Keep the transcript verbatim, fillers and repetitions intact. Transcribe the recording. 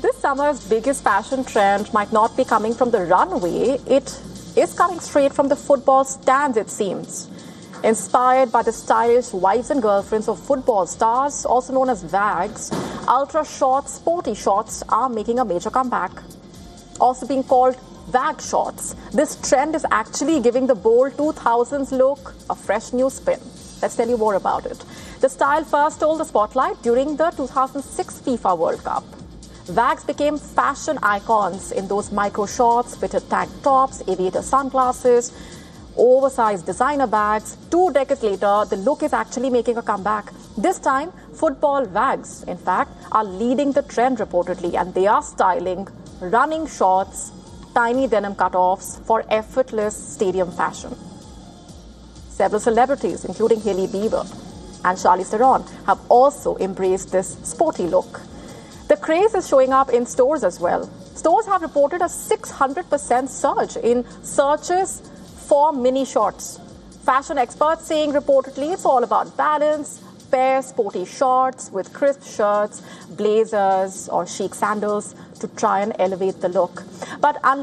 This summer's biggest fashion trend might not be coming from the runway. It is coming straight from the football stands, it seems. Inspired by the stylish wives and girlfriends of football stars, also known as WAGs, ultra-short, sporty shorts are making a major comeback. Also being called WAG shorts, this trend is actually giving the bold two thousands look a fresh new spin. Let's tell you more about it. The style first stole the spotlight during the two thousand six FIFA World Cup. WAGs became fashion icons in those micro shorts, fitted tank tops, aviator sunglasses, oversized designer bags. Two decades later, the look is actually making a comeback. This time, football WAGs, in fact, are leading the trend reportedly, and they are styling running shorts, tiny denim cutoffs for effortless stadium fashion. Several celebrities, including Hailey Bieber and Charlize Theron, have also embraced this sporty look. The craze is showing up in stores as well. Stores have reported a six hundred percent surge in searches for mini shorts. Fashion experts saying reportedly it's all about balance, pair sporty shorts with crisp shirts, blazers or chic sandals to try and elevate the look. But unlike